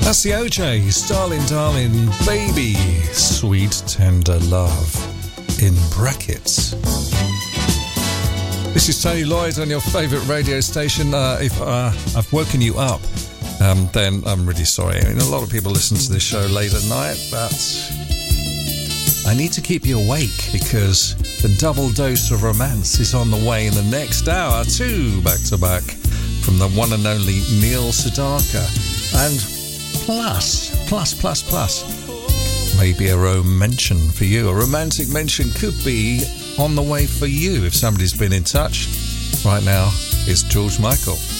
That's the OJs, Darling, Darling, Baby, Sweet Tender Love, in brackets. This is Tony Lloyd on your favourite radio station. If I've woken you up, then I'm really sorry. I mean, a lot of people listen to this show late at night, but I need to keep you awake because the double dose of romance is on the way in the next hour, too, back to back, from the one and only Neil Sedaka. And plus, maybe a mention for you. A romantic mention could be on the way for you if somebody's been in touch. Right now, it's George Michael.